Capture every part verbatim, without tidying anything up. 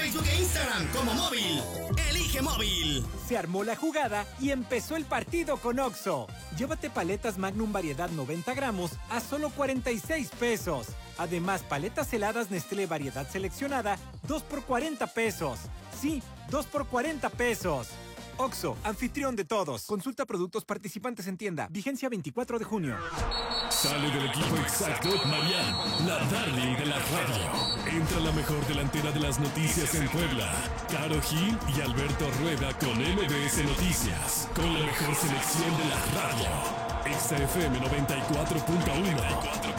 Facebook e Instagram como Móvil. Elige Móvil. Se armó la jugada y empezó el partido con Oxxo. Llévate paletas Magnum variedad noventa gramos a solo cuarenta y seis pesos. Además, paletas heladas Nestlé variedad seleccionada, dos por cuarenta pesos. Sí, dos por cuarenta pesos. Oxxo, anfitrión de todos. Consulta productos participantes en tienda. Vigencia veinticuatro de junio. Sale del equipo exacto Marian, la darling de la radio. Entra la mejor delantera de las noticias en Puebla. Caro Gil y Alberto Rueda con M B S Noticias. Con la mejor selección de la radio. Exa F M noventa y cuatro punto uno.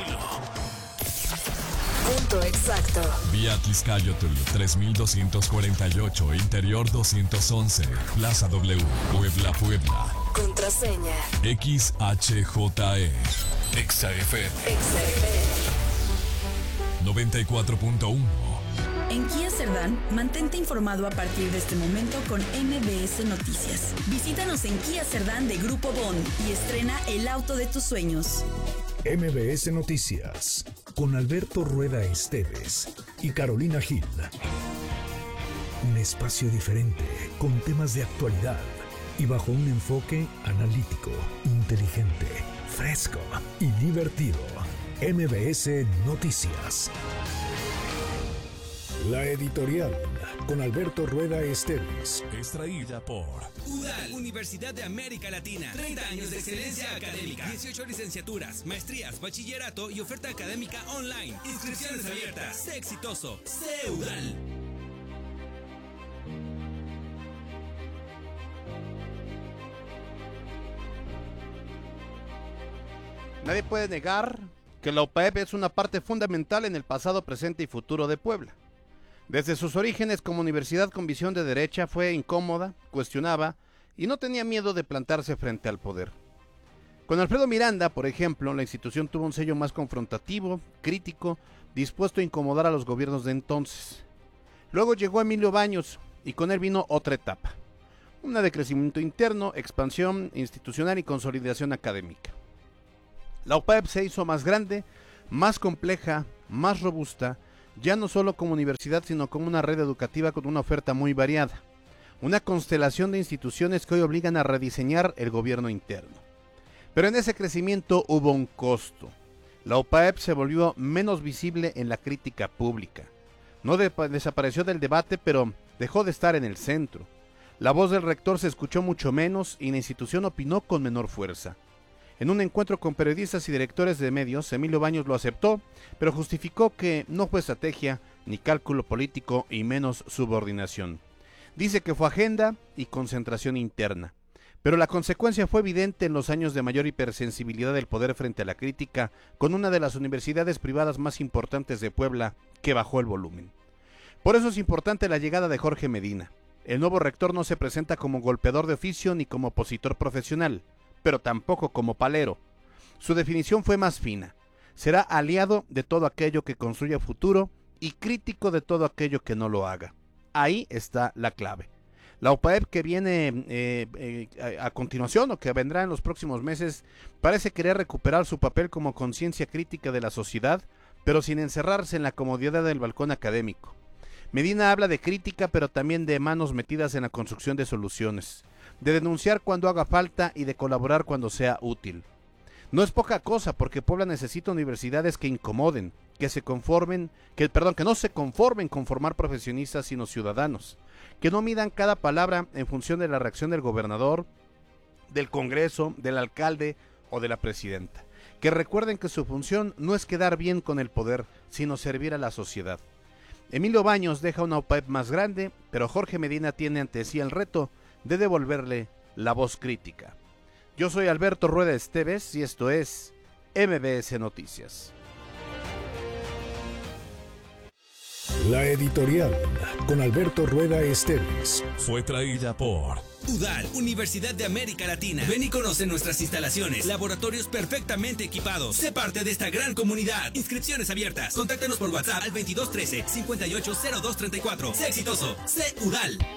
Punto exacto. Vía Atlixcayotl tres mil doscientos cuarenta y ocho, Interior doscientos once, Plaza W, Puebla, Puebla. Contraseña X H J E. Exa F M. Exa F M noventa y cuatro punto uno. En Kia Cerdán, mantente informado a partir de este momento con M B S Noticias. Visítanos en Kia Cerdán de Grupo Bond y estrena el auto de tus sueños. M B S Noticias, con Alberto Rueda Esteves y Carolina Gil. Un espacio diferente, con temas de actualidad y bajo un enfoque analítico, inteligente, fresco y divertido. M B S Noticias. La editorial, con Alberto Rueda Esteves. Extraída por U D A L, Universidad de América Latina. treinta años de excelencia académica. dieciocho licenciaturas, maestrías, bachillerato y oferta académica online. Inscripciones abiertas. Sé exitoso. Sé U D A L. Nadie puede negar que la U P A E P es una parte fundamental en el pasado, presente y futuro de Puebla. Desde sus orígenes como universidad con visión de derecha fue incómoda, cuestionaba y no tenía miedo de plantarse frente al poder. Con Alfredo Miranda, por ejemplo, la institución tuvo un sello más confrontativo, crítico, dispuesto a incomodar a los gobiernos de entonces. Luego llegó Emilio Baños y con él vino otra etapa, una de crecimiento interno, expansión institucional y consolidación académica. La U P A E P se hizo más grande, más compleja, más robusta, ya no solo como universidad, sino como una red educativa con una oferta muy variada. Una constelación de instituciones que hoy obligan a rediseñar el gobierno interno. Pero en ese crecimiento hubo un costo. La U P A E P se volvió menos visible en la crítica pública. No de- desapareció del debate, pero dejó de estar en el centro. La voz del rector se escuchó mucho menos y la institución opinó con menor fuerza. En un encuentro con periodistas y directores de medios, Emilio Baños lo aceptó, pero justificó que no fue estrategia, ni cálculo político y menos subordinación. Dice que fue agenda y concentración interna. Pero la consecuencia fue evidente en los años de mayor hipersensibilidad del poder frente a la crítica, con una de las universidades privadas más importantes de Puebla, que bajó el volumen. Por eso es importante la llegada de Jorge Medina. El nuevo rector no se presenta como golpeador de oficio ni como opositor profesional, pero tampoco como palero. Su definición fue más fina. Será aliado de todo aquello que construya futuro y crítico de todo aquello que no lo haga. Ahí está la clave. La U P A E P que viene eh, eh, a, a continuación o que vendrá en los próximos meses parece querer recuperar su papel como conciencia crítica de la sociedad, pero sin encerrarse en la comodidad del balcón académico. Medina habla de crítica, pero también de manos metidas en la construcción de soluciones, de denunciar cuando haga falta y de colaborar cuando sea útil. No es poca cosa, porque Puebla necesita universidades que incomoden, que se conformen, que perdón, que no se conformen con formar profesionistas sino ciudadanos, que no midan cada palabra en función de la reacción del gobernador, del Congreso, del alcalde o de la presidenta, que recuerden que su función no es quedar bien con el poder, sino servir a la sociedad. Emilio Baños deja una U P A E P más grande, pero Jorge Medina tiene ante sí el reto de devolverle la voz crítica. Yo soy Alberto Rueda Esteves y esto es M B S Noticias. La editorial, con Alberto Rueda Esteves. Fue traída por U D A L, Universidad de América Latina. Ven y conoce nuestras instalaciones, laboratorios perfectamente equipados. Sé parte de esta gran comunidad. Inscripciones abiertas. Contáctanos por WhatsApp al veintidós trece, cincuenta y ocho cero dos treinta y cuatro. Sé exitoso. Sé U D A L.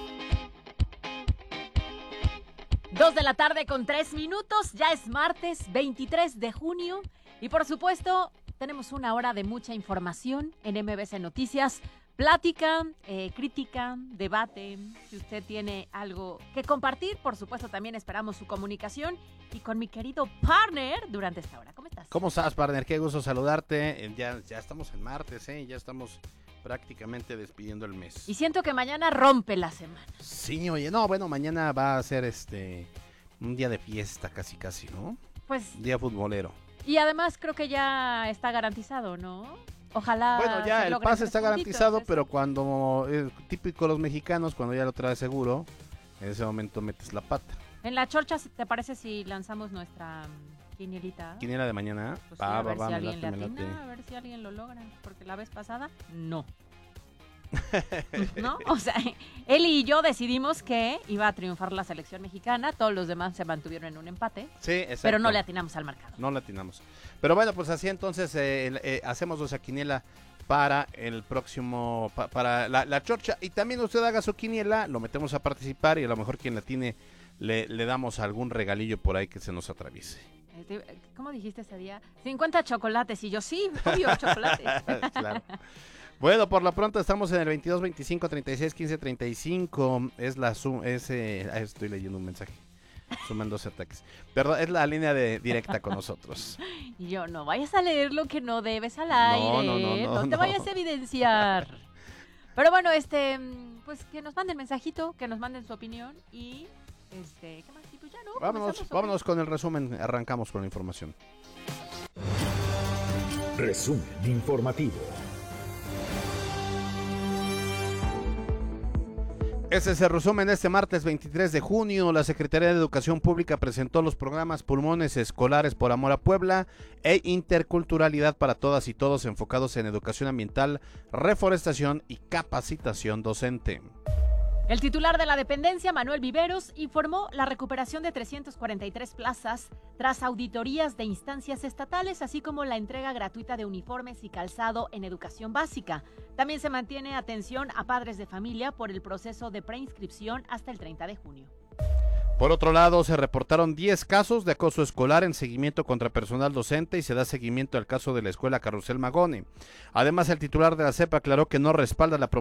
Dos de la tarde con tres minutos. Ya es martes veintitrés de junio. Y por supuesto, tenemos una hora de mucha información en M B S Noticias. plática, eh, crítica, debate. Si usted tiene algo que compartir, por supuesto, también esperamos su comunicación. Y con mi querido partner durante esta hora. ¿Cómo estás? ¿Cómo estás, partner? Qué gusto saludarte. Eh, Ya, ya estamos en martes, ¿eh? Ya estamos prácticamente despidiendo el mes. Y siento que mañana rompe la semana. Sí, oye, no, bueno, mañana va a ser este un día de fiesta casi, casi, ¿no? Pues, Día futbolero. y además creo que ya está garantizado, ¿no? Ojalá. Bueno, ya se el logren pase tres está puntitos, garantizado, eso. pero cuando, eh, típico de los mexicanos, cuando ya lo trae seguro, en ese momento metes la pata. En la chorcha, ¿te parece si lanzamos nuestra mm, quinielita? Quiniela de mañana, Pues sí, va, a va, ver va, si me alguien late, le me atina, late. a ver si alguien lo logra, porque la vez pasada, no. ¿No? O sea, él y yo decidimos que iba a triunfar la selección mexicana, todos los demás se mantuvieron en un empate, Sí, exacto. pero no le atinamos al marcador. No le atinamos. Pero bueno, pues así entonces eh, el- eh, hacemos nuestra quiniela para el próximo, pa- para la, la chorcha. Y también usted haga su quiniela, lo metemos a participar y a lo mejor quien la tiene le, le damos algún regalillo por ahí que se nos atraviese. Este, ¿Cómo dijiste ese día? cincuenta chocolates, y yo, sí, obvio, chocolates. Claro. Bueno, por lo pronto estamos en el veintidós, veinticinco, treinta y seis, quince, treinta y cinco. Es la sum, es, eh, ah, estoy leyendo un mensaje. Suman dos ataques. Perdón, es la línea de directa con nosotros. Y yo, no vayas a leer lo que no debes al aire, No, no, no, no, te no. vayas a evidenciar. Pero bueno, este, mm, pues que nos manden mensajito, que nos manden su opinión y, este, ¿qué más? Y pues ya, ¿no? Vámonos, Comenzamos, ¿ok? vámonos con el resumen. Arrancamos con la información. Resumen informativo. Ese es el resumen. Este martes veintitrés de junio, la Secretaría de Educación Pública presentó los programas Pulmones Escolares por Amor a Puebla e Interculturalidad para Todas y Todos, enfocados en educación ambiental, reforestación y capacitación docente. El titular de la dependencia, Manuel Viveros, informó la recuperación de trescientas cuarenta y tres plazas tras auditorías de instancias estatales, así como la entrega gratuita de uniformes y calzado en educación básica. También se mantiene atención a padres de familia por el proceso de preinscripción hasta el treinta de junio. Por otro lado, se reportaron diez casos de acoso escolar en seguimiento contra personal docente y se da seguimiento al caso de la escuela Carrusel Magone. Además, el titular de la C E P aclaró que no respalda la promoción